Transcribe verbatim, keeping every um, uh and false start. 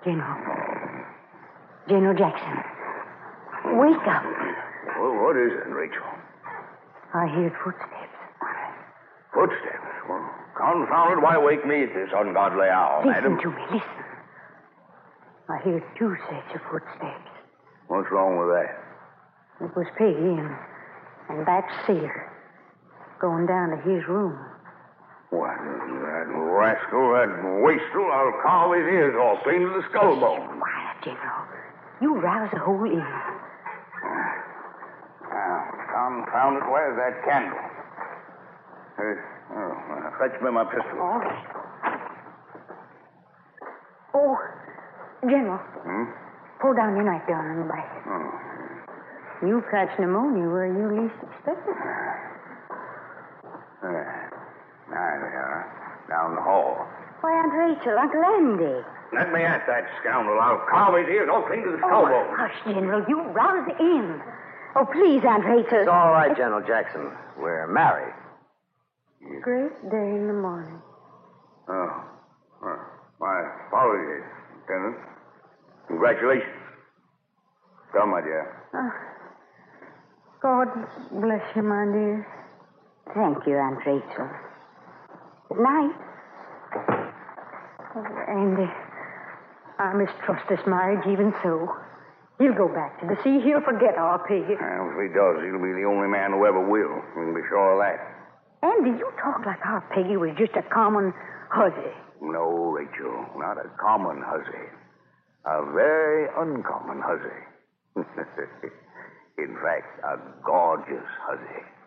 General. General Jackson. Wake up. Well, what is it, Rachel? I heard footsteps. Footsteps? Well, confound it, why wake me at this ungodly hour, Listen madam? to me, listen. I heard two sets of footsteps. What's wrong with that? It was Peggy and, and that sailor going down to his room. What, that rascal, that wastrel, I'll carve his ears off, clean to the skull bone. Quiet, General. You rouse the whole inn. Now, confound it, where's that candle? Uh, oh, uh, fetch me my pistol. All right. Oh, General. Hmm? Pull down your nightgown on the back. Oh. You catch pneumonia where you least expect it. There. There they are. Down the hall. Why, Aunt Rachel, Uncle Andy. Let me at that scoundrel. I'll carve his ears all clean to the skull Oh, bone. hush, General. You rouse the inn. Oh, please, Aunt Rachel. It's all right, General Jackson. We're married. Great day in the morning. Oh. Well, my apologies, Lieutenant. Congratulations. Come, my dear. Oh, God bless you, my dear. Thank you, Aunt Rachel. Good night. Oh, Andy, I mistrust this marriage even so. He'll go back to the sea. He'll forget our Peggy. Well, if he does, he'll be the only man who ever will. You can be sure of that. Andy, you talk like our Peggy was just a common hussy. No, Rachel, not a common hussy. A very uncommon hussy. In fact, a gorgeous hussy.